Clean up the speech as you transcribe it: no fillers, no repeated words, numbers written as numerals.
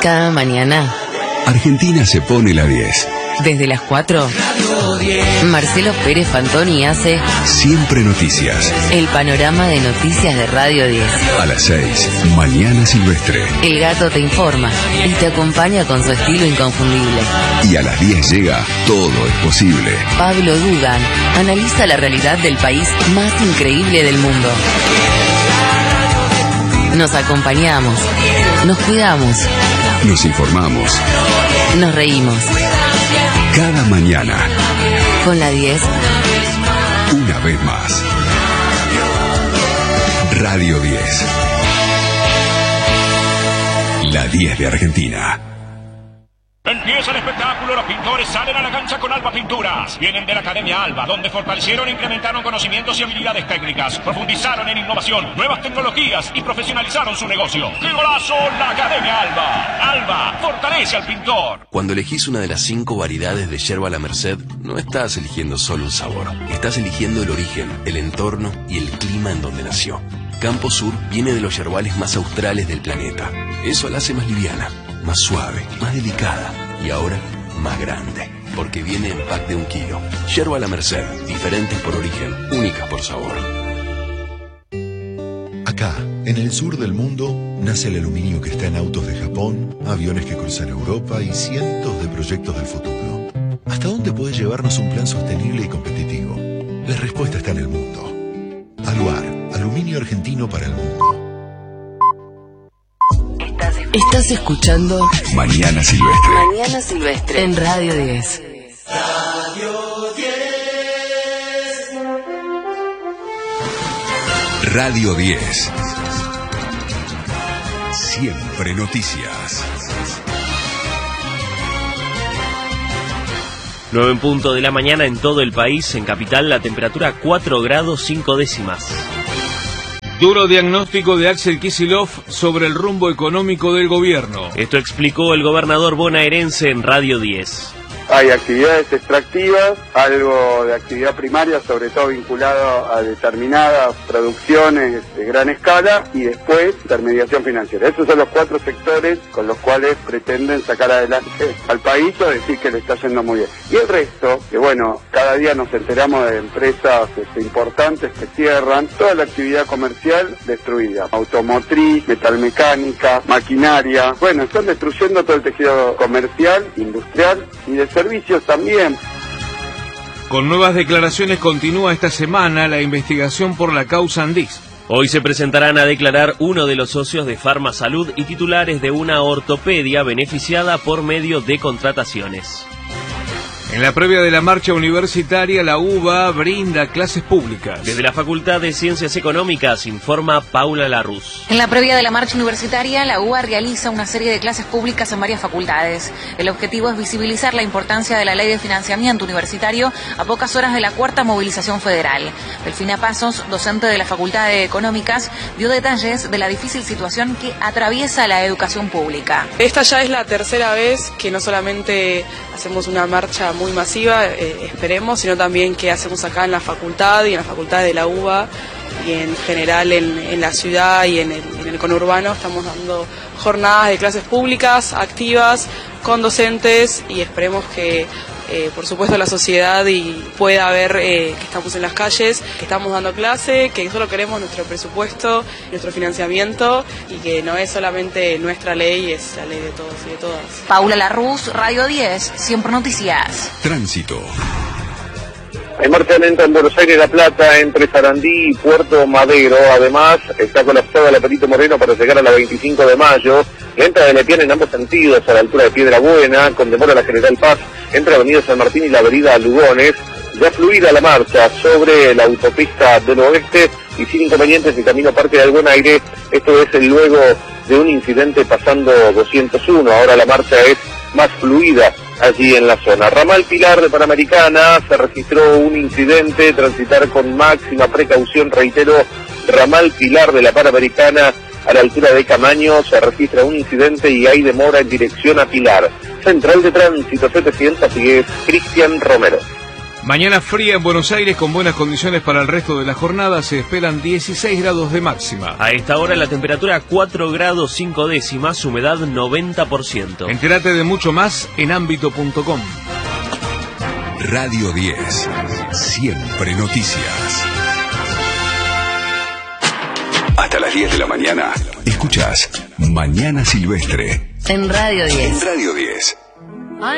Cada mañana Argentina se pone la 10. desde las 4, Marcelo Pérez Fantoni hace Siempre Noticias. el panorama de noticias de Radio 10. A las 6, Mañana Silvestre. El gato te informa y te acompaña con su estilo inconfundible. Y a las 10 llega Todo es Posible. Pablo Dugan analiza la realidad del país más increíble del mundo. Nos acompañamos, nos cuidamos, Nos informamos. nos reímos. Cada mañana, Con la 10, una vez más. Radio 10. La 10 de Argentina. Empieza el espectáculo, los pintores salen a la cancha con Alba Pinturas. Vienen de la Academia Alba, donde fortalecieron e incrementaron conocimientos y habilidades técnicas. Profundizaron en innovación, nuevas tecnologías y profesionalizaron su negocio. ¡Qué golazo! La Academia Alba. Alba, fortalece al pintor. Cuando elegís una de las 5 variedades de yerba La Merced, no estás eligiendo solo un sabor. Estás eligiendo el origen, el entorno y el clima en donde nació. Campo Sur viene de los yerbales más australes del planeta. Eso la hace más liviana, más suave, más delicada y ahora más grande, porque viene en pack de 1 kilo. Yerba La Merced, diferentes por origen, únicas por sabor. Acá, en el sur del mundo, nace el aluminio que está en autos de Japón, aviones que cruzan Europa y cientos de proyectos del futuro. ¿Hasta dónde puede llevarnos un plan sostenible y competitivo? La respuesta está en el mundo. Aluar, aluminio argentino para el mundo. estás escuchando Mañana Silvestre. Mañana Silvestre en Radio 10. Radio 10. Siempre Noticias. 9 en punto de la mañana en todo el país. En Capital la temperatura 4 grados 5 décimas. Duro diagnóstico de Axel Kicillof sobre el rumbo económico del gobierno. Esto explicó el gobernador bonaerense en Radio 10. Hay actividades extractivas, algo de actividad primaria, sobre todo vinculado a determinadas producciones de gran escala, y después intermediación financiera. Esos son los 4 sectores con los cuales pretenden sacar adelante al país o decir que le está yendo muy bien. Y el resto, que bueno, cada día nos enteramos de empresas importantes que cierran, toda la actividad comercial destruida. Automotriz, metalmecánica, maquinaria, bueno, están destruyendo todo el tejido comercial, industrial y de servicios también. Con nuevas declaraciones continúa esta semana la investigación por la causa Andís. Hoy se presentarán a declarar uno de los socios de Farmasalud y titulares de una ortopedia beneficiada por medio de contrataciones. En la previa de la marcha universitaria, la UBA brinda clases públicas. Desde la Facultad de Ciencias Económicas informa Paula Larruz. En la previa de la marcha universitaria, la UBA realiza una serie de clases públicas en varias facultades. El objetivo es visibilizar la importancia de la ley de financiamiento universitario a pocas horas de la 4ª movilización federal. Delfina Pasos, docente de la Facultad de Económicas, dio detalles de la difícil situación que atraviesa la educación pública. Esta ya es la 3ª vez que no solamente hacemos una marcha muy masiva, esperemos, sino también que hacemos acá en la facultad y en la facultad de la UBA y en general en la ciudad y en el conurbano. Estamos dando jornadas de clases públicas activas con docentes y esperemos que por supuesto la sociedad pueda ver que estamos en las calles, que estamos dando clase, que solo queremos nuestro presupuesto, nuestro financiamiento y que no es solamente nuestra ley, es la ley de todos y de todas. Paula Larruz, Radio 10, Siempre Noticias. Tránsito. Hay marcha lenta en Buenos Aires, La Plata, entre Sarandí y Puerto Madero. Además, está colapsada la Perito Moreno para llegar a la 25 de mayo. Lenta de Nepián en ambos sentidos, a la altura de Piedra Buena, con demora la General Paz, entre Avenida San Martín y la Avenida Lugones. Ya fluida la marcha sobre la autopista del oeste y sin inconvenientes el camino Parque del Buen Aire. Esto es luego de un incidente pasando 201. Ahora la marcha es más fluida allí en la zona. Ramal Pilar de Panamericana, se registró un incidente, transitar con máxima precaución, reitero, Ramal Pilar de la Panamericana, a la altura de Camaño, se registra un incidente y hay demora en dirección a Pilar. Central de Tránsito 710, Cristian Romero. Mañana fría en Buenos Aires con buenas condiciones para el resto de la jornada. Se esperan 16 grados de máxima. A esta hora la temperatura 4 grados 5 décimas, humedad 90%. Entérate de mucho más en ámbito.com. Radio 10. Siempre noticias. Hasta las 10 de la mañana. Escuchás Mañana Silvestre. En Radio 10. En Radio 10.